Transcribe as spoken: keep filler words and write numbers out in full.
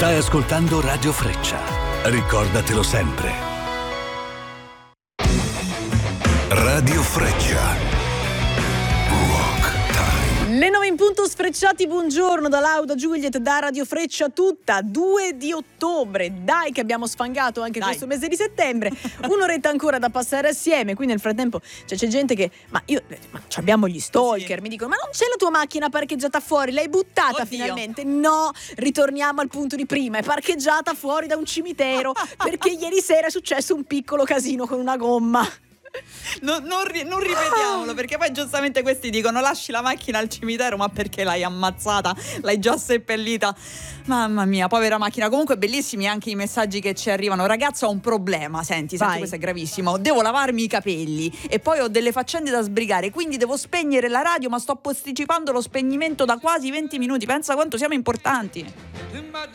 Stai ascoltando Radio Freccia. Ricordatelo sempre. Radio Freccia. Le nove in punto, Sfrecciati, buongiorno da Lauda Juliet, da Radio Freccia tutta, due di ottobre, dai che abbiamo sfangato anche dai. Questo mese di settembre, un'oretta ancora da passare assieme, qui nel frattempo cioè, c'è gente che, ma io, ma abbiamo gli stalker, sì. Mi dicono, ma non c'è la tua macchina parcheggiata fuori, l'hai buttata Oddio. Finalmente? No, ritorniamo al punto di prima, è parcheggiata fuori da un cimitero, perché ieri sera è successo un piccolo casino con una gomma. No, non, ri- non ripetiamolo, perché poi giustamente questi dicono lasci la macchina al cimitero, ma perché l'hai ammazzata, l'hai già seppellita. Mamma mia, povera macchina. Comunque bellissimi anche i messaggi che ci arrivano. Ragazzo, ho un problema, senti, senti, questo è gravissimo. Devo lavarmi i capelli e poi ho delle faccende da sbrigare, quindi devo spegnere la radio, ma sto posticipando lo spegnimento da quasi venti minuti. Pensa quanto siamo importanti.